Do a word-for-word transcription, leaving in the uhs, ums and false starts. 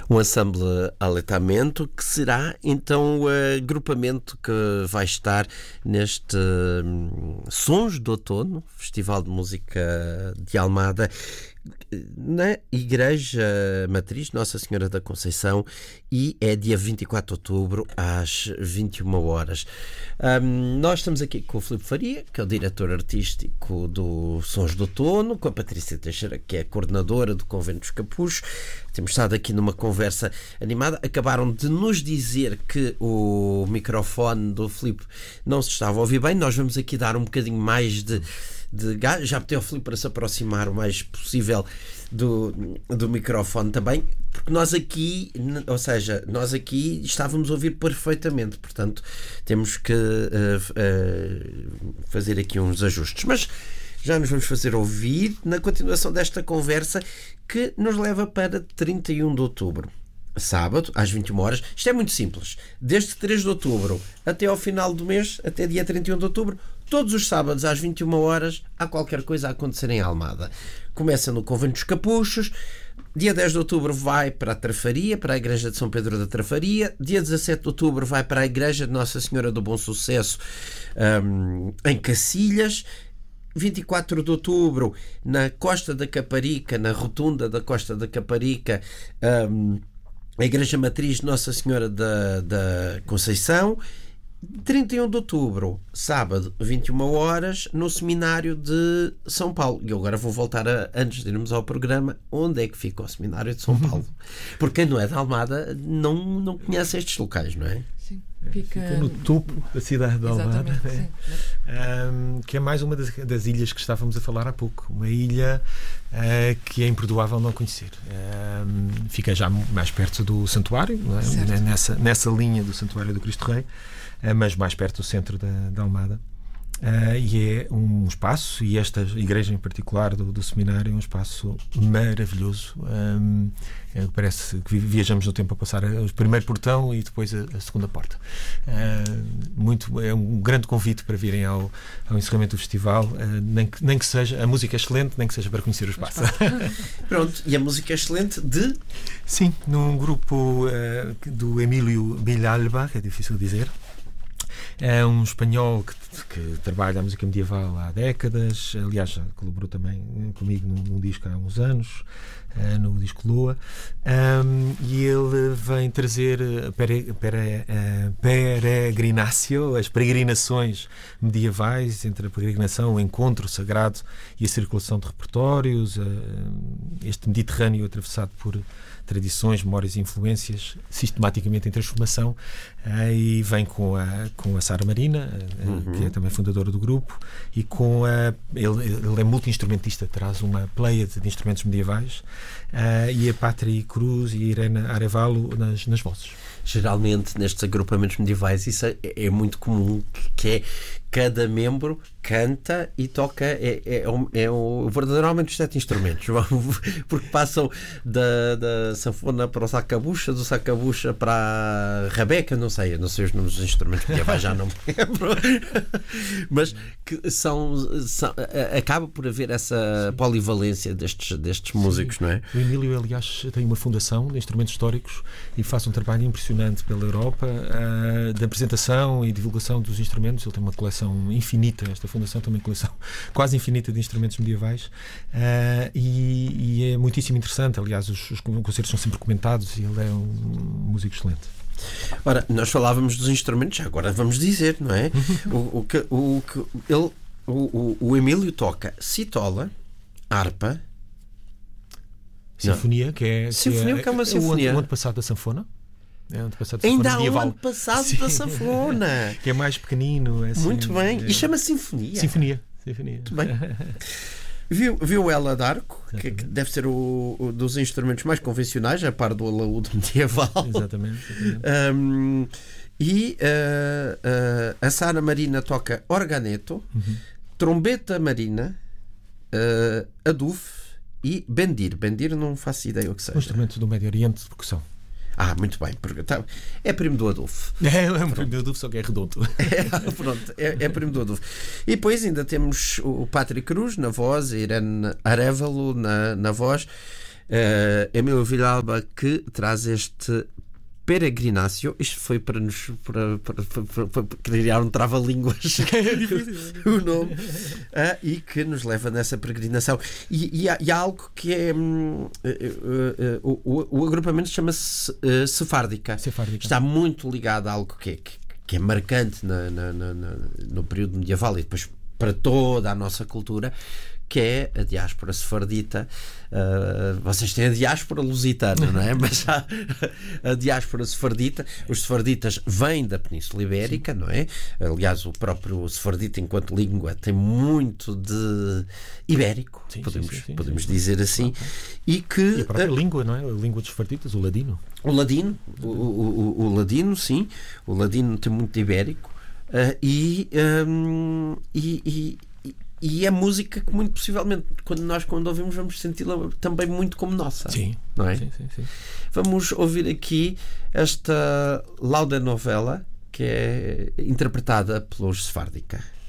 Um ensemble Alettamento, que será então o agrupamento que vai estar neste hum, Sons do Outono, Festival de Música de Almada, na Igreja Matriz Nossa Senhora da Conceição, e é dia vinte e quatro de outubro às vinte e uma horas. Um, nós estamos aqui com o Filipe Faria, que é o diretor artístico do Sons do Outono, com a Patrícia Teixeira, que é a coordenadora do Convento dos Capuchos. Temos estado aqui numa conversa animada. Acabaram de nos dizer que o microfone do Filipe não se estava a ouvir bem. Nós vamos aqui dar um bocadinho mais de De gás. Já pedi ao Filipe para se aproximar o mais possível do, do microfone também, porque nós aqui, ou seja, nós aqui estávamos a ouvir perfeitamente, portanto temos que uh, uh, fazer aqui uns ajustes, mas já nos vamos fazer ouvir na continuação desta conversa que nos leva para trinta e um de outubro. Sábado, às vinte e uma horas. Isto é muito simples. Desde três de outubro até ao final do mês, até dia trinta e um de outubro, todos os sábados às vinte e uma horas, há qualquer coisa a acontecer em Almada. Começa no Convento dos Capuchos. Dia dez de outubro vai para a Trafaria, para a Igreja de São Pedro da Trafaria. Dia dezassete de outubro vai para a Igreja de Nossa Senhora do Bom Sucesso, um, em Cacilhas. vinte e quatro de outubro, na Costa da Caparica, na rotunda da Costa da Caparica, um, a Igreja Matriz de Nossa Senhora da, da Conceição. trinta e um de outubro, sábado, vinte e uma horas, no Seminário de São Paulo. E eu agora vou voltar, a, antes de irmos ao programa, onde é que fica o Seminário de São Paulo? Porque quem não é de Almada não, não conhece estes locais, não é? Sim. Fica... Fica no topo da cidade de Almada, né? um, que é mais uma das, das ilhas que estávamos a falar há pouco. Uma ilha uh, que é imperdoável não conhecer. Um, fica já mais perto do santuário, não é? nessa, nessa linha do Santuário do Cristo Rei, uh, mas mais perto do centro da, da Almada. Uh, e é um espaço, e esta igreja em particular do, do seminário é um espaço maravilhoso. Um, é, parece que viajamos no tempo a passar o primeiro portão e depois a, a segunda porta. Uh, muito, é um grande convite para virem ao, ao encerramento do festival, uh, nem, que, nem que seja, a música é excelente, nem que seja para conhecer o espaço. Pronto, e a música é excelente de... Sim, num grupo uh, do Emílio Villalba, que é difícil dizer. É um espanhol que, que trabalha a música medieval há décadas. Aliás, já colaborou também comigo num, num disco há uns anos, uh, no disco Lua. Um, e ele vem trazer pere, pere, uh, peregrinácio, as peregrinações medievais, entre a peregrinação, o encontro sagrado e a circulação de repertórios, uh, este Mediterrâneo atravessado por tradições, memórias e influências sistematicamente em transformação, uh, e vem com a, com a Sara Marina, uh, uhum. que é também fundadora do grupo, e com a, ele, ele é multi-instrumentista, traz uma pleiade de instrumentos medievais, uh, e a Patri Cruz e a Irene Arevalo nas, nas vozes. Geralmente nestes agrupamentos medievais isso é, é muito comum, que é cada membro canta e toca, é, é, é, um, é um, verdadeiramente os sete instrumentos, porque passam da, da sanfona para o sacabucha, do sacabucha para a rabeca, não sei, não sei os nomes dos instrumentos medievais, já não me lembro, mas que são, são, acaba por haver essa Sim. polivalência destes, destes músicos, não é? O Emílio, aliás, tem uma fundação de instrumentos históricos e faz um trabalho impressionante pela Europa, uh, de apresentação e divulgação dos instrumentos. Ele tem uma coleção infinita, esta fundação tem uma coleção quase infinita de instrumentos medievais, uh, e, e é muitíssimo interessante. Aliás, os, os concertos são sempre comentados e ele é um músico excelente. Ora, nós falávamos dos instrumentos, agora vamos dizer, não é? o, o que, o, que ele, o, o, o Emílio toca citola, harpa, sinfonia, que é, sinfonia, que é, que é uma é sinfonia. O ano passado da sanfona. É um passado Ainda há medieval. um ano passado Sim. da sanfona. Que é mais pequenino. É assim, muito bem. É... E chama Sinfonia. Sinfonia. Sinfonia. Muito bem. Viu, viu ela d'arco, que, que deve ser o, o dos instrumentos mais convencionais, a par do alaúde medieval. Exatamente. exatamente. Um, e uh, uh, a Sara Marina toca organeto, uhum. trombeta marina, uh, aduf e bendir. Bendir não faço ideia o que seja. Um instrumento do Médio Oriente de percussão. Ah, muito bem. É primo do Adolfo. É, é um primo do Adolfo, só que é redondo. É, pronto, é, é primo do Adolfo. E depois ainda temos o Patri Cruz na voz, a Irene Arevalo na, na voz. Uh, Emílio Villalba, que traz este Peregrinácio. Isto foi para nos para, para, para, para criar um trava-línguas É difícil. o nome, uh, e que nos leva nessa peregrinação. E, e, há, e há algo que é hum, uh, uh, uh, o, o agrupamento chama-se uh, Sefárdica. Sefárdica. Está muito ligado a algo que é, que, que é marcante na, na, na, na, no período medieval e depois para toda a nossa cultura, que é a diáspora sefardita. Uh, vocês têm a diáspora lusitana, não é? Mas há a diáspora sefardita. Os sefarditas vêm da Península Ibérica, sim, não é? Aliás, o próprio sefardita, enquanto língua, tem muito de ibérico, sim, podemos, sim, sim, podemos sim, dizer assim. Claro. E que e a própria uh, língua, não é? A língua dos sefarditas, o ladino. O ladino, o, o, o, o ladino, sim. O ladino tem muito de ibérico. Uh, e, um, e, e E é música que, muito possivelmente, quando nós quando ouvimos, vamos senti-la também muito como nossa. Sim, não é? Sim, sim, sim. Vamos ouvir aqui esta Lauda Novella, que é interpretada pelos Sefárdica.